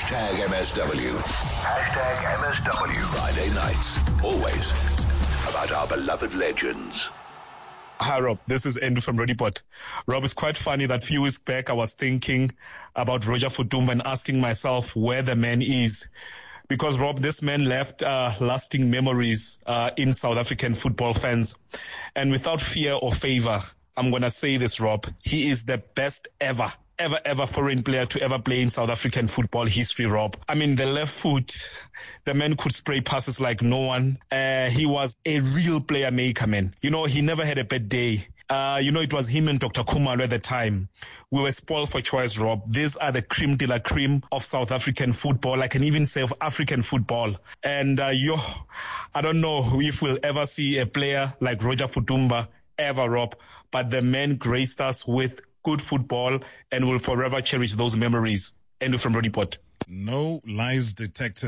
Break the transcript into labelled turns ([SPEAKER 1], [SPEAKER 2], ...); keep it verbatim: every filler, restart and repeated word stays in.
[SPEAKER 1] Hashtag M S W. Hashtag M S W. Friday nights, always about our beloved legends.
[SPEAKER 2] Hi, Rob. This is Andrew from Roodepoort. Rob, it's quite funny that a few weeks back I was thinking about Roger Futumba and asking myself where the man is. Because, Rob, this man left uh, lasting memories uh, in South African football fans. And without fear or favor, I'm going to say this, Rob. He is the best ever, ever, ever foreign player to ever play in South African football history, Rob. I mean, the left foot, the man could spray passes like no one. Uh, he was a real player maker, man. You know, he never had a bad day. Uh, you know, it was him and Doctor Khumalo at the time. We were spoiled for choice, Rob. These are the cream de la cream of South African football. I can even say of African football. And, uh, yo, I don't know if we'll ever see a player like Roger Futumba ever, Rob. But the man graced us with good football and will forever cherish those memories. Andrew from Roodepoort.
[SPEAKER 3] No lies detected.